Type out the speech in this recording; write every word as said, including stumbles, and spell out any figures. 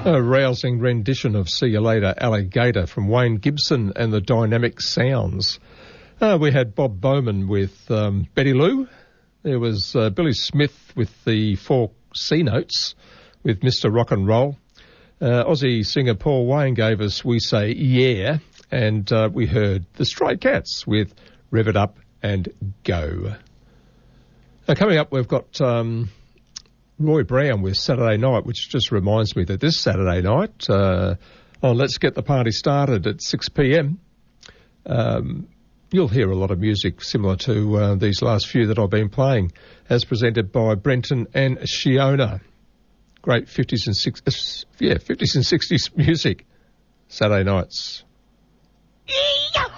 A rousing rendition of See You Later, Alligator from Wayne Gibson and the Dynamic Sounds. Uh, we had Bob Bowman with um, Betty Lou. There was uh, Billy Smith with the four C notes with Mister Rock and Roll. Uh, Aussie singer Paul Wayne gave us We Say Yeah, and uh, we heard the Stray Cats with Rev It Up and Go. Now, coming up, we've got um, Roy Brown with Saturday Night, which just reminds me that this Saturday night, uh, on Let's Get the Party Started at six p.m, um, you'll hear a lot of music similar to uh, these last few that I've been playing, as presented by Brenton and Shiona. Great fifties and sixties, yeah, fifties and sixties music, Saturday nights. Yeah.